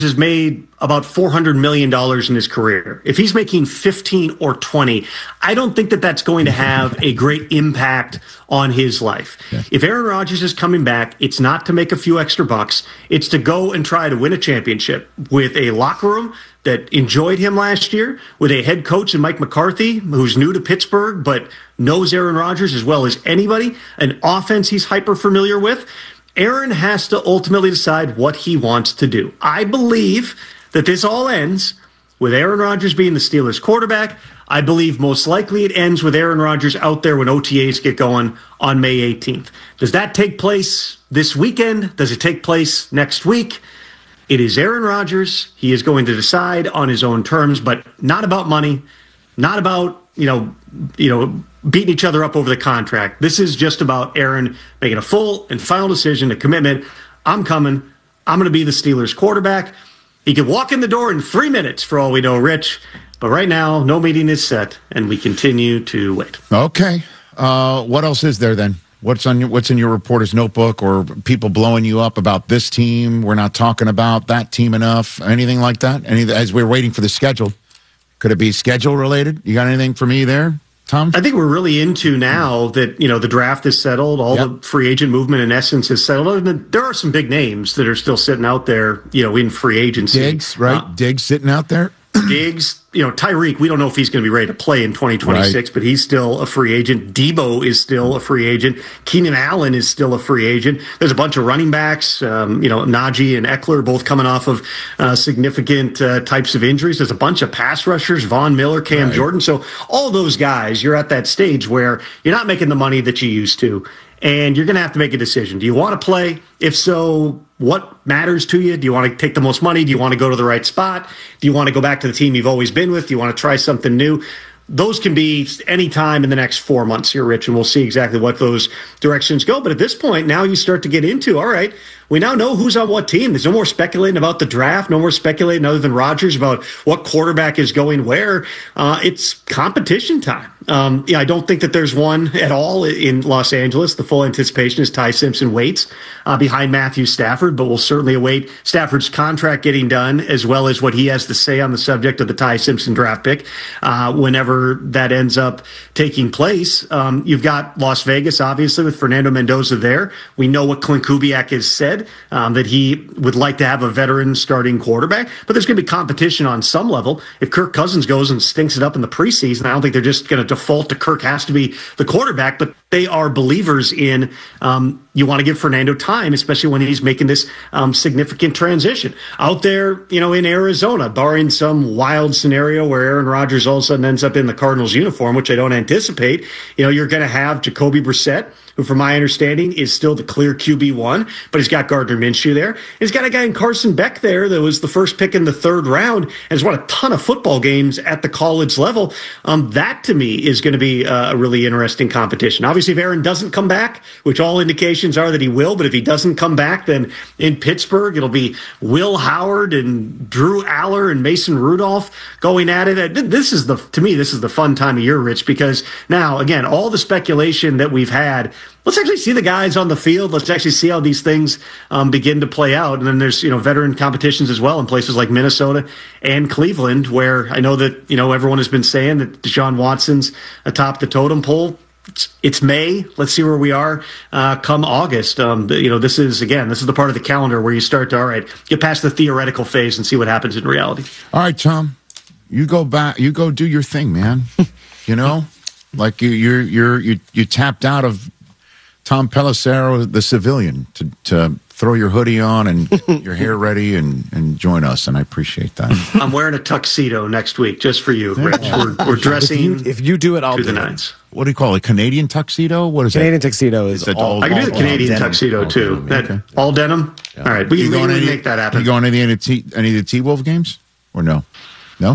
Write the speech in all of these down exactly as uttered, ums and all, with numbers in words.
has made about four hundred million dollars in his career. If he's making fifteen or twenty, I don't think that that's going to have a great impact on his life. Yeah. If Aaron Rodgers is coming back, it's not to make a few extra bucks. It's to go and try to win a championship with a locker room that enjoyed him last year, with a head coach in Mike McCarthy, who's new to Pittsburgh, but knows Aaron Rodgers as well as anybody, an offense he's hyper familiar with. Aaron has to ultimately decide what he wants to do. I believe that this all ends with Aaron Rodgers being the Steelers quarterback. I believe most likely it ends with Aaron Rodgers out there when O T As get going on May eighteenth. Does that take place this weekend? Does it take place next week? It is Aaron Rodgers. He is going to decide on his own terms, but not about money, not about, you know, you know, beating each other up over the contract. This is just about Aaron making a full and final decision, a commitment. I'm coming. I'm going to be the Steelers quarterback. He could walk in the door in three minutes for all we know, Rich. But right now, no meeting is set, and we continue to wait. Okay. Uh, what else is there then? What's on your, what's in your reporter's notebook, or people blowing you up about this team? We're not talking about that team enough. Anything like that? Any, as we're waiting for the schedule. Could it be schedule related? You got anything for me there, Tom? I think we're really into now that, you know, the draft is settled, all yep. the free agent movement in essence is settled. And there are some big names that are still sitting out there, you know, in free agency. Diggs, right? Uh, Diggs sitting out there. Diggs, you know, Tyreek, we don't know if he's going to be ready to play in twenty twenty-six, right. but he's still a free agent. Debo is still a free agent. Keenan Allen is still a free agent. There's a bunch of running backs, um, you know, Najee and Eckler, both coming off of uh, significant uh, types of injuries. There's a bunch of pass rushers, Von Miller, Cam right. Jordan. So all those guys, you're at that stage where you're not making the money that you used to. And you're going to have to make a decision. Do you want to play? If so, what matters to you? Do you want to take the most money? Do you want to go to the right spot? Do you want to go back to the team you've always been with? Do you want to try something new? Those can be any time in the next four months here, Rich, and we'll see exactly what those directions go. But at this point, now you start to get into, all right, we now know who's on what team. There's no more speculating about the draft, no more speculating other than Rodgers about what quarterback is going where. Uh, it's competition time. Um, yeah, I don't think that there's one at all in Los Angeles. The full anticipation is Ty Simpson waits uh, behind Matthew Stafford, but we'll certainly await Stafford's contract getting done as well as what he has to say on the subject of the Ty Simpson draft pick uh, whenever that ends up taking place. Um, you've got Las Vegas, obviously, with Fernando Mendoza there. We know what Clint Kubiak has said. Um, that he would like to have a veteran starting quarterback, but there's going to be competition on some level. If Kirk Cousins goes and stinks it up in the preseason, I don't think they're just going to default to Kirk has to be the quarterback, but they are believers in um, you want to give Fernando time, especially when he's making this um, significant transition. Out there, you know, in Arizona, barring some wild scenario where Aaron Rodgers all of a sudden ends up in the Cardinals uniform, which I don't anticipate, you know, you're going to have Jacoby Brissett, who from my understanding is still the clear Q B one, but he's got Gardner Minshew there. He's got a guy in Carson Beck there that was the first pick in the third round and has won a ton of football games at the college level. Um, that, to me, is going to be a really interesting competition. Obviously, if Aaron doesn't come back, which all indications are that he will, but if he doesn't come back, then in Pittsburgh, it'll be Will Howard and Drew Aller and Mason Rudolph going at it. This is the, to me, this is the fun time of year, Rich, because now, again, all the speculation that we've had, let's actually see the guys on the field. Let's actually see how these things um, begin to play out. And then there's, you know, veteran competitions as well in places like Minnesota and Cleveland, where I know that, you know, everyone has been saying that Deshaun Watson's atop the totem pole. It's, it's May. Let's see where we are uh, come August. Um, you know, this is, again, this is the part of the calendar where you start to, all right, get past the theoretical phase and see what happens in reality. All right, Tom, you go back, you go do your thing, man. You know, like you, you're, you're, you, you tapped out of Tom Pelissero, the civilian, to, to throw your hoodie on and your hair ready and, and join us, and I appreciate that. I'm wearing a tuxedo next week just for you, Rich. We're, we're dressing. If you, if you do it, I'll do the nines. What do you call it? Canadian tuxedo? What is Canadian that? tuxedo is, is all, I can do the all, Canadian all tuxedo, too. Okay. That, okay. All denim? Yeah. All right. We can maybe make that happen. You going to any of the T, any of the T-Wolf games? Or no? No?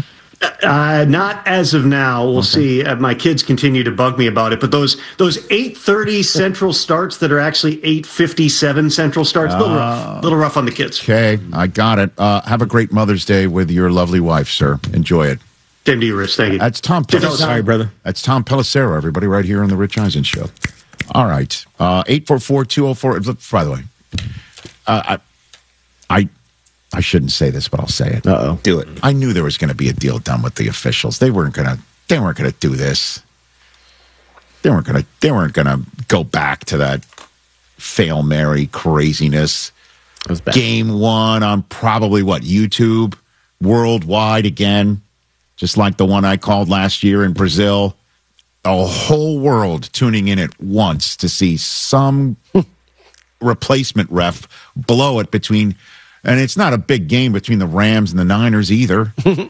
Uh, not as of now. We'll okay. see. Uh, my kids continue to bug me about it. But those those eight thirty Central starts that are actually eight fifty-seven Central starts, a little rough. A little rough on the kids. Okay, I got it. Uh, have a great Mother's Day with your lovely wife, sir. Enjoy it. Same to you, Rich. Thank you. That's Tom Pelissero. Sorry, brother. That's Tom Pelissero, everybody, right here on the Rich Eisen Show. All right. Uh, eight four four, two oh four. By the way, uh, I, I I shouldn't say this, but I'll say it. Uh-oh. Do it. I knew there was going to be a deal done with the officials. They weren't going to. They weren't going to do this. They weren't going to. They weren't going to go back to that Fail Mary craziness. It was bad. Game one on probably what YouTube worldwide again, just like the one I called last year in Brazil. A whole world tuning in at once to see some replacement ref blow it between, and it's not a big game between the Rams and the Niners either.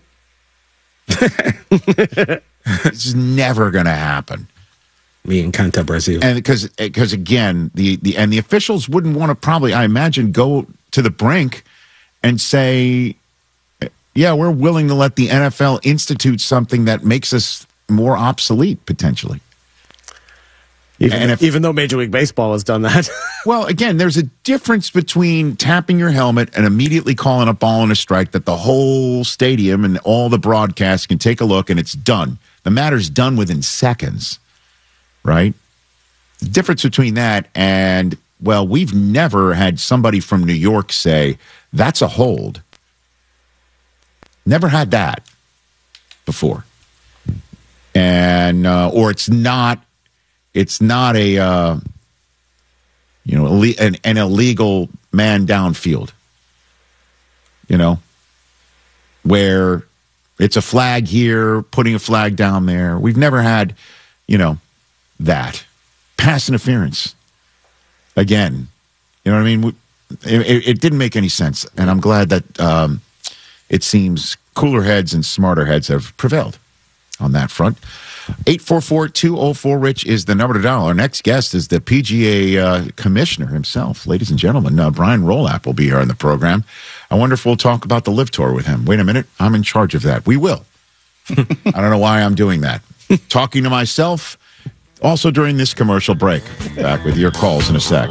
It's never going to happen. Me and Canta Brazil. And because because again, the, the and the officials wouldn't want to probably, I imagine, go to the brink and say, yeah, we're willing to let the N F L institute something that makes us more obsolete potentially. Even, and if, even though Major League Baseball has done that. Well, again, there's a difference between tapping your helmet and immediately calling a ball and a strike that the whole stadium and all the broadcasts can take a look and it's done. The matter's done within seconds, right? The difference between that and, well, we've never had somebody from New York say, that's a hold. Never had that before. And, uh, or it's not, it's not a, uh, you know, an, an illegal man downfield, you know, where it's a flag here, putting a flag down there. We've never had, you know, that. Pass interference. Again, you know what I mean? It, it, it didn't make any sense. And I'm glad that um, it seems cooler heads and smarter heads have prevailed on that front. eight four four, two oh four, RICH is the number to dial. Our next guest is the P G A uh, commissioner himself. Ladies and gentlemen, uh, Brian Rolapp will be here on the program. I wonder if we'll talk about the Live Tour with him. Wait a minute. I'm in charge of that. We will. I don't know why I'm doing that. Talking to myself also during this commercial break. Back with your calls in a sec.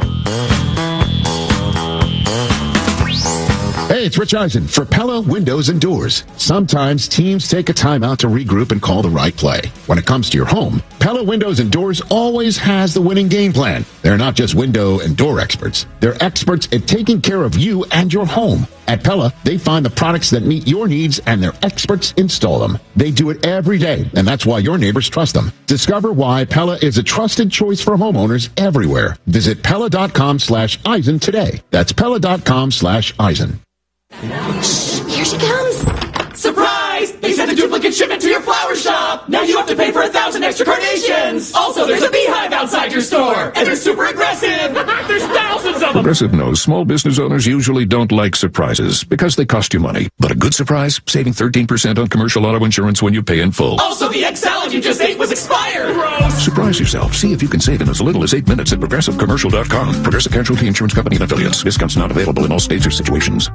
Hey, it's Rich Eisen for Pella Windows and Doors. Sometimes teams take a timeout to regroup and call the right play. When it comes to your home, Pella Windows and Doors always has the winning game plan. They're not just window and door experts. They're experts at taking care of you and your home. At Pella, they find the products that meet your needs and their experts install them. They do it every day, and that's why your neighbors trust them. Discover why Pella is a trusted choice for homeowners everywhere. Visit Pella.com slash Eisen today. That's Pella.com slash Eisen. Here she comes. Surprise! They sent a duplicate shipment to your flower shop. Now you have to pay for a thousand extra carnations. Also, there's a beehive outside your store, and they're super aggressive. There's thousands of them. Progressive knows small business owners usually don't like surprises because they cost you money. But a good surprise, saving thirteen percent on commercial auto insurance when you pay in full. Also, the egg salad you just ate was expired. Gross. Surprise yourself. See if you can save in as little as eight minutes at progressive commercial dot com. Progressive Casualty Insurance Company and affiliates. Discounts not available in all states or situations.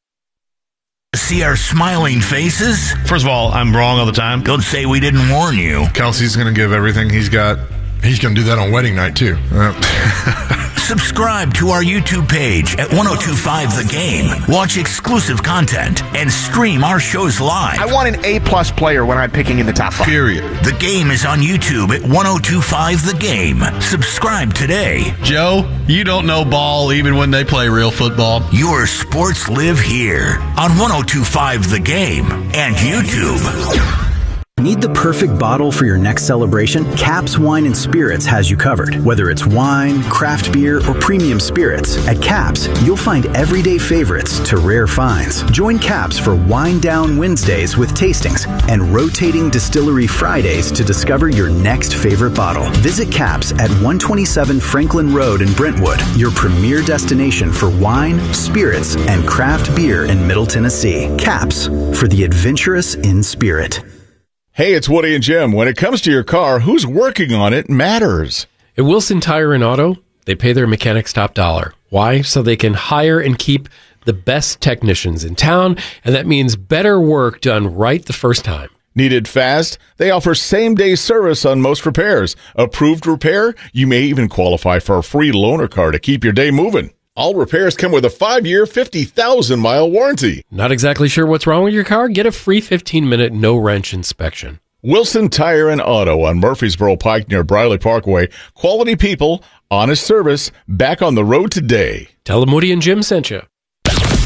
See our smiling faces? First of all, I'm wrong all the time. Don't say we didn't warn you. Kelsey's going to give everything he's got. He's going to do that on wedding night, too. Uh. Subscribe to our YouTube page at ten twenty-five The Game. Watch exclusive content and stream our shows live. I want an A-plus player when I'm picking in the top five. Period. The Game is on YouTube at ten twenty-five The Game. Subscribe today. Joe, you don't know ball even when they play real football. Your sports live here on ten twenty-five The Game and YouTube. Need the perfect bottle for your next celebration? Caps Wine and Spirits has you covered. Whether it's wine, craft beer, or premium spirits, at Caps, you'll find everyday favorites to rare finds. Join Caps for Wine Down Wednesdays with tastings and rotating Distillery Fridays to discover your next favorite bottle. Visit Caps at one twenty-seven Franklin Road in Brentwood, your premier destination for wine, spirits, and craft beer in Middle Tennessee. Caps, for the adventurous in spirit. Hey, it's Woody and Jim. When it comes to your car, who's working on it matters. At Wilson Tire and Auto, they pay their mechanics top dollar. Why? So they can hire and keep the best technicians in town, and that means better work done right the first time. Needed fast? They offer same-day service on most repairs. Approved repair? You may even qualify for a free loaner car to keep your day moving. All repairs come with a five-year, fifty thousand mile warranty. Not exactly sure what's wrong with your car? Get a free fifteen-minute no-wrench inspection. Wilson Tire and Auto on Murfreesboro Pike near Briley Parkway. Quality people, honest service, back on the road today. Tell them Woody and Jim sent you.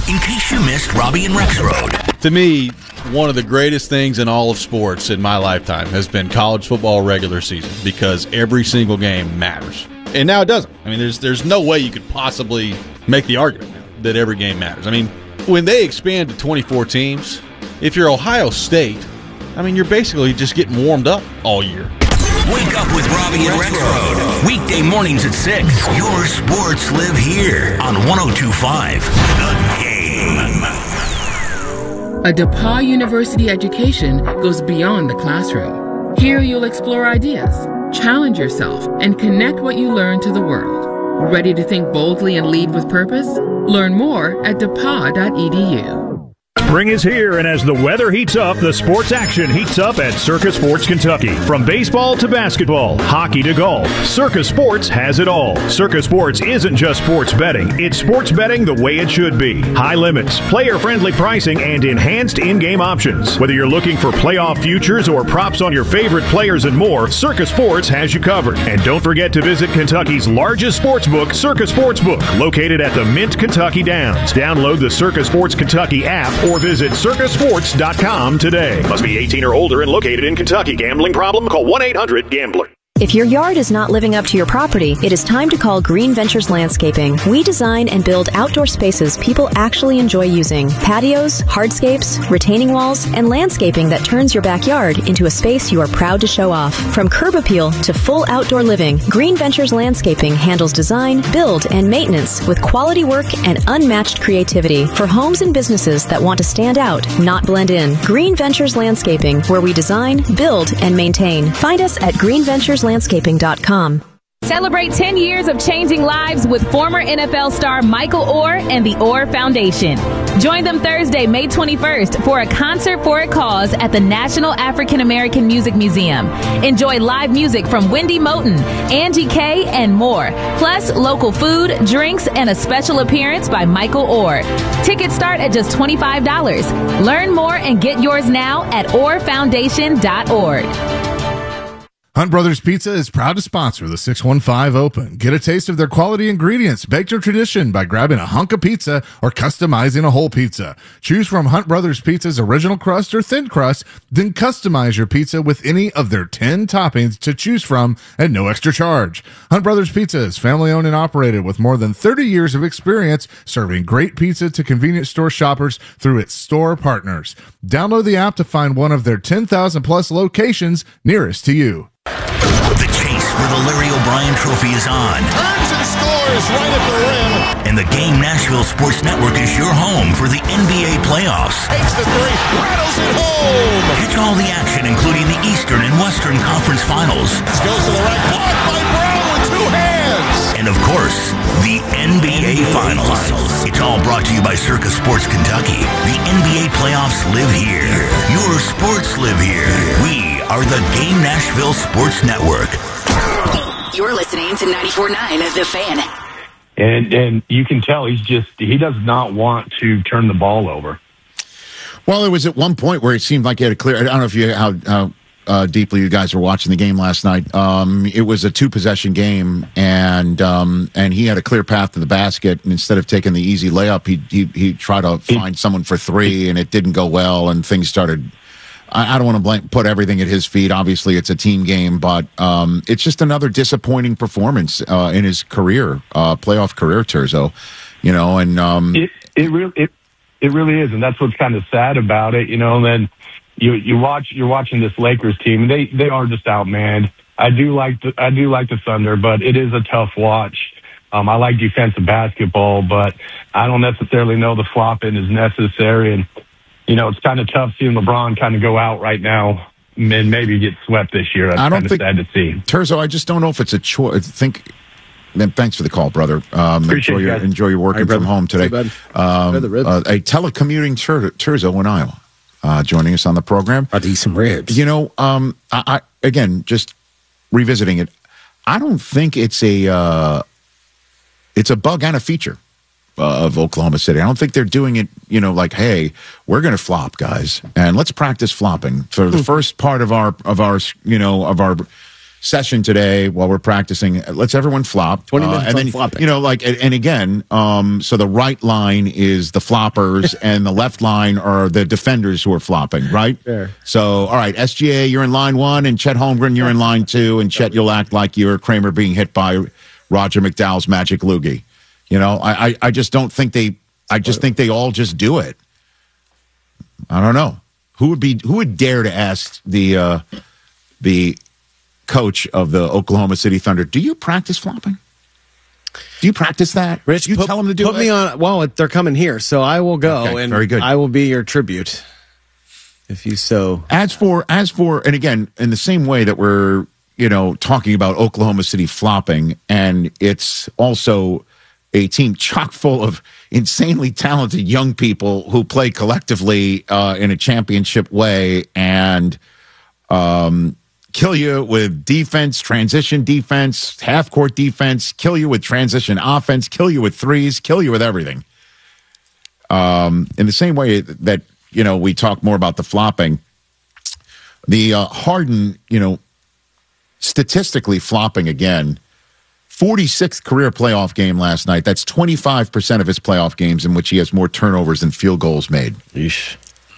in case you missed Robbie and Rexroad. To me, one of the greatest things in all of sports in my lifetime has been college football regular season, because every single game matters. And now it doesn't. I mean, there's there's no way you could possibly make the argument that every game matters. I mean, when they expand to twenty-four teams, if you're Ohio State, I mean, you're basically just getting warmed up all year. Wake up with Robbie and Rexroad. Weekday mornings at six. Your sports live here on one oh two point five The Game. A DePauw University education goes beyond the classroom. Here you'll explore ideas, challenge yourself, and connect what you learn to the world. Ready to think boldly and lead with purpose? Learn more at depaw dot e d u. Spring is here, and as the weather heats up, the sports action heats up at Circa Sports Kentucky. From baseball to basketball, hockey to golf, Circa Sports has it all. Circa Sports isn't just sports betting. It's sports betting the way it should be. High limits, player-friendly pricing, and enhanced in-game options. Whether you're looking for playoff futures or props on your favorite players and more, Circa Sports has you covered. And don't forget to visit Kentucky's largest sports book, Circa Sportsbook, located at the Mint Kentucky Downs. Download the Circa Sports Kentucky app or visit circa sports dot com today. Must be eighteen or older and located in Kentucky. Gambling problem? Call one eight hundred gambler. If your yard is not living up to your property, it is time to call Green Ventures Landscaping. We design and build outdoor spaces people actually enjoy using. Patios, hardscapes, retaining walls, and landscaping that turns your backyard into a space you are proud to show off. From curb appeal to full outdoor living, Green Ventures Landscaping handles design, build, and maintenance with quality work and unmatched creativity for homes and businesses that want to stand out, not blend in. Green Ventures Landscaping, where we design, build, and maintain. Find us at green ventures landscaping dot com. Celebrate ten years of changing lives with former N F L star Michael Oher and the Oher Foundation. Join them Thursday, May twenty-first for a concert for a cause at the National African American Music Museum. Enjoy live music from Wendy Moten, Angie Kay, and more. Plus, local food, drinks, and a special appearance by Michael Oher. Tickets start at just twenty-five dollars. Learn more and get yours now at oher foundation dot org. Hunt Brothers Pizza is proud to sponsor the six one five Open. Get a taste of their quality ingredients, baked to tradition by grabbing a hunk of pizza or customizing a whole pizza. Choose from Hunt Brothers Pizza's original crust or thin crust, then customize your pizza with any of their ten toppings to choose from at no extra charge. Hunt Brothers Pizza is family owned and operated with more than thirty years of experience serving great pizza to convenience store shoppers through its store partners. Download the app to find one of their ten thousand plus locations nearest to you. The chase for the Larry O'Brien Trophy is on. Turns and scores right at the rim. And the Game Nashville Sports Network is your home for the N B A playoffs. Takes the three, rattles it home. Catch all the action, including the Eastern and Western Conference Finals. This goes to the right. Caught by Brown with two hands. And of course, the N B A, N B A Finals. Finals. It's all brought to you by Circa Sports Kentucky. The N B A playoffs live here. Your sports live here. We are the Game Nashville Sports Network. You're listening to ninety-four point nine The Fan. And and you can tell he's just, he does not want to turn the ball over. Well, it was at one point where it seemed like he had a clear, I don't know if you, how, how uh, deeply you guys were watching the game last night. Um, it was a two possession game, and um, and he had a clear path to the basket. And instead of taking the easy layup, he he, he tried to find someone for three, and it didn't go well, and things started. I don't want to blame, put everything at his feet. Obviously, it's a team game, but um, it's just another disappointing performance uh, in his career, uh, playoff career, Terzo. You know, and um, it it really it, it really is, and that's what's kind of sad about it. You know, and then you you watch you're watching this Lakers team, and they they are just outmanned. I do like the I do like the Thunder, but it is a tough watch. Um, I like defensive basketball, but I don't necessarily know the flopping is necessary. And you know, it's kind of tough seeing LeBron kind of go out right now and maybe get swept this year. That's I don't kind of think, sad to see. Terzo, I just don't know if it's a choice. I think. Thanks for the call, brother. Um, enjoy your you enjoy your working right, from home today. Um, uh, a telecommuting Ter- Terzo in Iowa, uh, joining us on the program. I'd eat some ribs. You know, um, I, I again just revisiting it. I don't think it's a uh, it's a bug and a feature uh, of Oklahoma City. I don't think they're doing it. You know, like, hey, we're going to flop, guys, and let's practice flopping for the first part of our of our you know of our session today while we're practicing. Let's everyone flop. twenty minutes uh, and on then, flopping. You know, like, and, and again, um, so the right line is the floppers and the left line are the defenders who are flopping, right? Fair. So, all right, S G A, you're in line one, and Chet Holmgren, you're in line two, and Chet, you'll act like you're Kramer being hit by Roger McDowell's magic loogie. You know, I, I, I just don't think they, I just think they all just do it. I don't know. Who would be, who would dare to ask the, uh, the coach of the Oklahoma City Thunder, do you practice flopping? Do you practice that? Rich, do you put, tell them to do put it? me on. Well, they're coming here, so I will go, Okay, and very good. I will be your tribute, if you so. As for, as for, and again, in the same way that we're, you know, talking about Oklahoma City flopping, and it's also a team chock full of insanely talented young people who play collectively uh, in a championship way and um, kill you with defense, transition defense, half-court defense, kill you with transition offense, kill you with threes, kill you with everything. Um, in the same way that, you know, we talk more about the flopping, the uh, Harden, you know, statistically flopping again, forty-sixth career playoff game last night. That's twenty-five percent of his playoff games in which he has more turnovers than field goals made. Yeesh.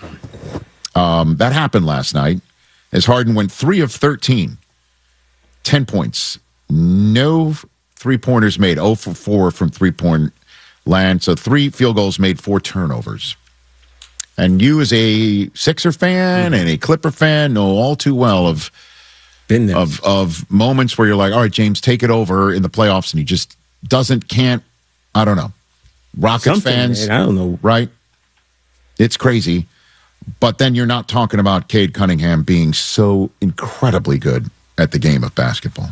Um, that happened last night as Harden went three of thirteen, ten points. No three-pointers made, zero for four from three-point land. So three field goals made, four turnovers. And you as a Sixer fan mm-hmm. and a Clipper fan know all too well of Been there. of of moments where you're like, all right, James, take it over in the playoffs, and he just doesn't, can't, I don't know. Rockets Something, fans, man, I don't know. right? It's crazy. But then you're not talking about Cade Cunningham being so incredibly good at the game of basketball.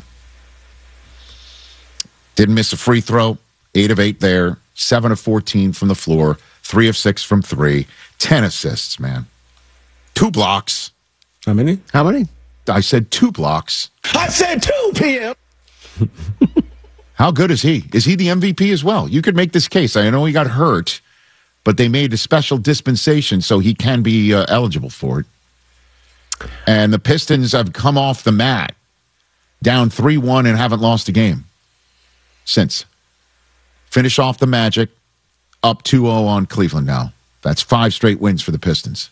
Didn't miss a free throw, eight of eight there, seven of fourteen from the floor, three of six from three, ten assists, man. Two blocks. How many? How many? I said two blocks. I said two p.m. How good is he? Is he the M V P as well? You could make this case. I know he got hurt, but they made a special dispensation so he can be uh, eligible for it. And the Pistons have come off the mat, down three one and haven't lost a game since. Finish off the Magic, up two oh on Cleveland now. That's five straight wins for the Pistons.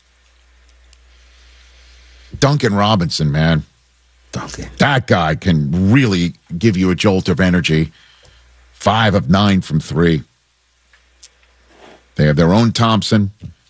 Duncan Robinson, man. Duncan. That guy can really give you a jolt of energy. Five of nine from three. They have their own Thompson.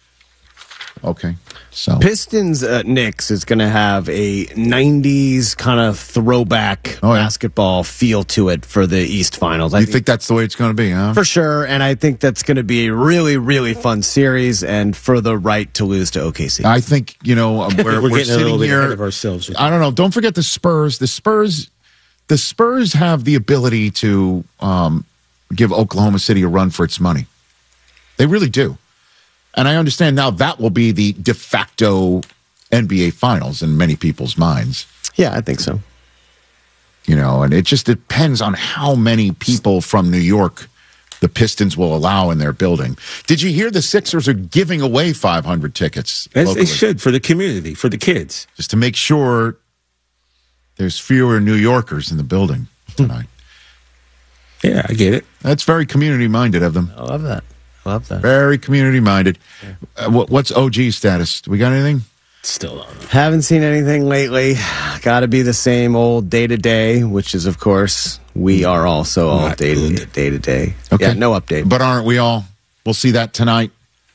Okay. So Pistons uh, Knicks is going to have a nineties kind of throwback oh, yeah. basketball feel to it for the East Finals. I You think that's the way it's going to be, huh? For sure, and I think that's going to be a really, really fun series, and for the right to lose to O K C. I think, you know, we're, We're we're getting a sitting little bit here. ahead of ourselves. I don't know. Don't forget the Spurs. The Spurs, the Spurs have the ability to um, give Oklahoma City a run for its money. They really do. And I understand now that will be the de facto N B A Finals in many people's minds. Yeah, I think so. You know, and it just depends on how many people from New York the Pistons will allow in their building. Did you hear the Sixers are giving away five hundred tickets? As locally? they should, for the community, for the kids. Just to make sure there's fewer New Yorkers in the building tonight. Yeah, I get it. That's very community-minded of them. I love that. Love that. Very community-minded. Uh, what, what's O G status? Do we got anything? Still don't know. Haven't seen anything lately. Got to be the same old day to day, which is, of course, we are also all Not day to good. day to day. Okay. Yeah, no update. But aren't we all? We'll see that tonight.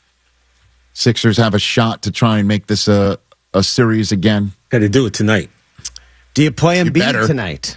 Sixers have a shot to try and make this a, a series again. Got to do it tonight. Do you play You better. Embiid tonight?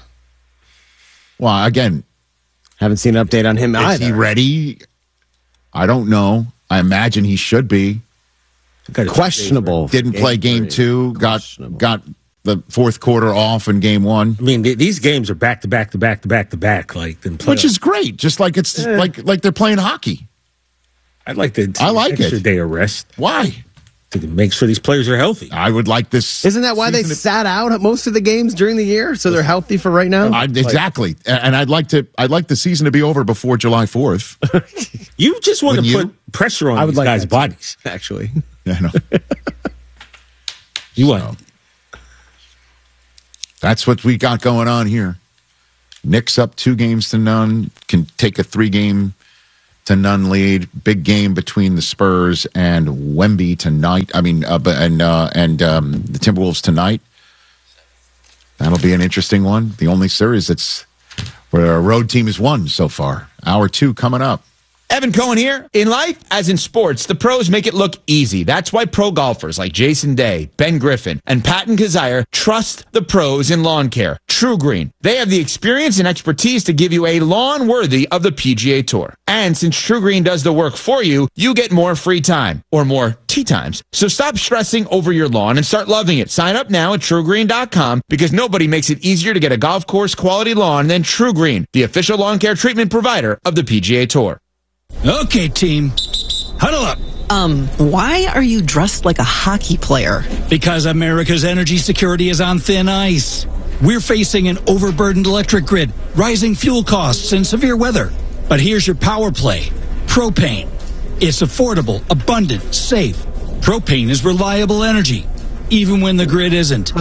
Well, again, Haven't seen an update on him is either. he ready? I don't know. I imagine he should be. Gotta Questionable. Didn't play game three. two. Got Questionable. got the fourth quarter off in game one. I mean, th- these games are back to back to back to back to back, like in Which is great. Just like it's Yeah. like like they're playing hockey. I'd like to. I like extra it. day of rest Why? to make sure these players are healthy. I would like this. Isn't that why they season to- sat out at most of the games during the year, so they're healthy for right now? I, exactly, and I'd like to. I'd like the season to be over before July fourth. You just want to Wouldn't put you? pressure on I would these like guys' that too. bodies. Actually, Yeah, no. You want? That's what we got going on here. Knicks up two games to none, can take a three-game to none lead. Big game between the Spurs and Wemby tonight. I mean, uh, and uh, and um, the Timberwolves tonight. That'll be an interesting one. The only series that's where a road team has won so far. Hour two coming up. Evan Cohen here. In life, as in sports, the pros make it look easy. That's why pro golfers like Jason Day, Ben Griffin, and Patton Kazire trust the pros in lawn care. True Green. They have the experience and expertise to give you a lawn worthy of the P G A Tour. And since True Green does the work for you, you get more free time, or more tee times. So stop stressing over your lawn and start loving it. Sign up now at true green dot com because nobody makes it easier to get a golf course quality lawn than True Green, the official lawn care treatment provider of the P G A Tour. Okay, team. Huddle up. Um, why are you dressed like a hockey player? Because America's energy security is on thin ice. We're facing an overburdened electric grid, rising fuel costs, and severe weather. But here's your power play. Propane. It's affordable, abundant, safe. Propane is reliable energy, even when the grid isn't.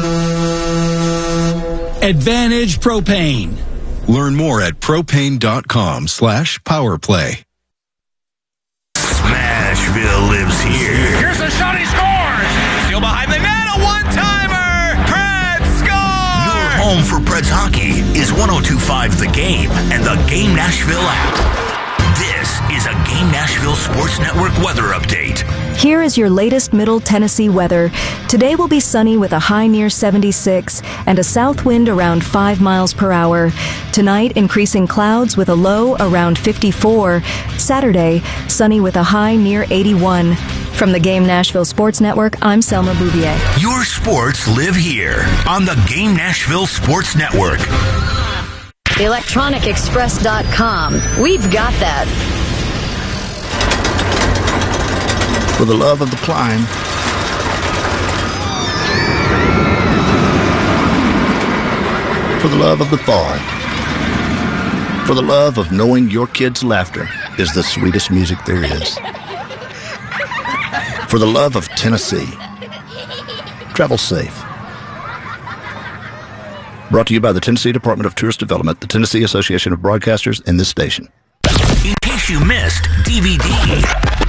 Advantage Propane. Learn more at propane.com slash powerplay. Smashville lives here. Here's the shot, he scores! Still behind the net, a one-timer! Preds score! Your home for Preds hockey is one oh two point five The Game and the Game Nashville app. This is a Game Nashville Sports Network weather update. Here is your latest Middle Tennessee weather. Today will be sunny with a high near seventy-six and a south wind around five miles per hour. Tonight, increasing clouds with a low around fifty-four. Saturday, sunny with a high near eighty-one. From the Game Nashville Sports Network, I'm Selma Bouvier. Your sports live here on the Game Nashville Sports Network. electronic express dot com. We've got that. For the love of the climb. For the love of the fall. For the love of knowing your kids' laughter is the sweetest music there is. For the love of Tennessee. Travel safe. Brought to you by the Tennessee Department of Tourist Development, the Tennessee Association of Broadcasters, and this station. In case you missed D V D.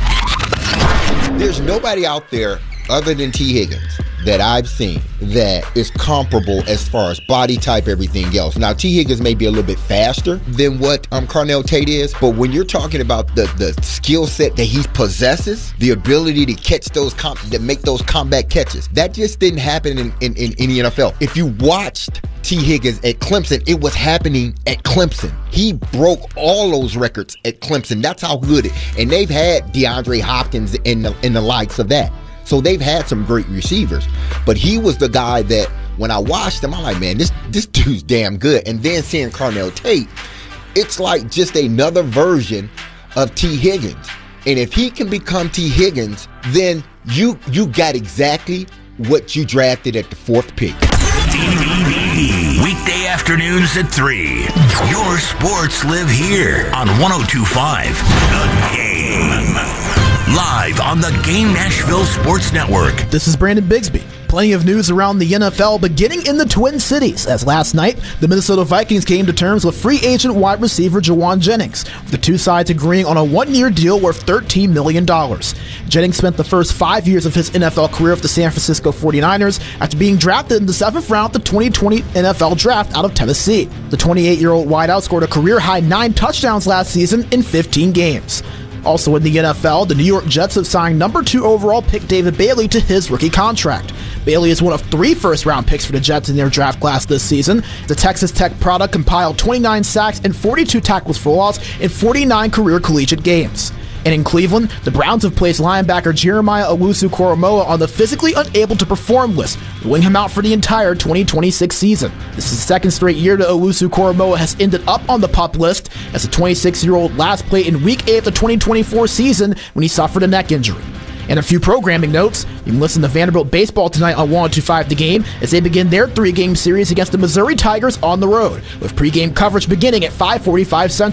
There's nobody out there other than T. Higgins that I've seen that is comparable as far as body type, everything else. Now, T. Higgins may be a little bit faster than what um, Carnell Tate is, but when you're talking about the, the skill set that he possesses, the ability to catch those, com- to make those combat catches, that just didn't happen in, in, in, in the N F L. If you watched T. Higgins at Clemson, it was happening at Clemson. He broke all those records at Clemson. That's how good it. And they've had DeAndre Hopkins and the, and the likes of that. So they've had some great receivers. But he was the guy that when I watched him, I'm like, man, this, this dude's damn good. And then seeing Carnell Tate, it's like just another version of T. Higgins. And if he can become T. Higgins, then you you got exactly what you drafted at the fourth pick. D V D. Weekday afternoons at three. Your sports live here on one oh two point five The Game. Live on the Game Nashville Sports Network. This is Brandon Bigsby. Plenty of news around the N F L beginning in the Twin Cities, as last night the Minnesota Vikings came to terms with free agent wide receiver Jawan Jennings, with the two sides agreeing on a one-year deal worth thirteen million dollars. Jennings spent the first five years of his N F L career with the San Francisco forty-niners after being drafted in the seventh round of the twenty twenty N F L Draft out of Tennessee. The twenty-eight-year-old wideout scored a career-high nine touchdowns last season in fifteen games. Also in the N F L, the New York Jets have signed number two overall pick David Bailey to his rookie contract. Bailey is one of three first-round picks for the Jets in their draft class this season. The Texas Tech product compiled twenty-nine sacks and forty-two tackles for loss in forty-nine career collegiate games. And in Cleveland, the Browns have placed linebacker Jeremiah Owusu-Koramoah on the physically unable to perform list, ruling him out for the entire twenty twenty-six season. This is the second straight year that Owusu-Koramoah has ended up on the PUP list, as the twenty-six-year-old last played in Week eight of the twenty twenty-four season when he suffered a neck injury. And a few programming notes. You can listen to Vanderbilt baseball tonight on one oh two point five The Game as they begin their three-game series against the Missouri Tigers on the road, with pregame coverage beginning at five forty-five Central.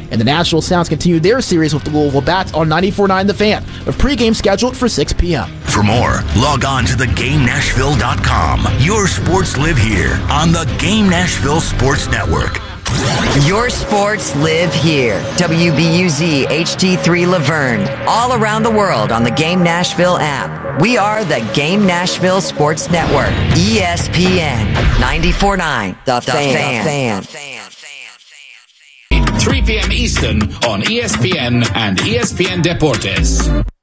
And the Nashville Sounds continue their series with the Louisville Bats on ninety-four point nine The Fan, with pregame scheduled for six p.m. For more, log on to the game nashville dot com. Your sports live here on the Game Nashville Sports Network. Your sports live here. W B U Z H D three Laverne. All around the world on the Game Nashville app. We are the Game Nashville Sports Network. E S P N ninety-four point nine The, the Fan. fan. three p.m. Eastern on E S P N and E S P N Deportes.